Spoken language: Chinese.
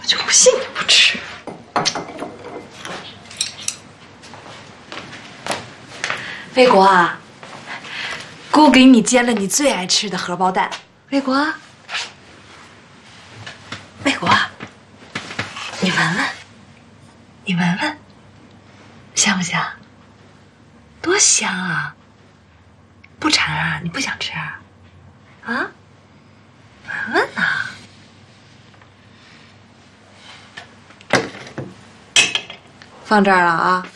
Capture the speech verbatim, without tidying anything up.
我就不信你不吃。卫国啊，姑给你煎了你最爱吃的荷包蛋。卫国，卫国，你闻闻，你闻闻，香不香？多香啊！不馋啊？你不想吃啊？啊？闻闻呐。放这儿了啊。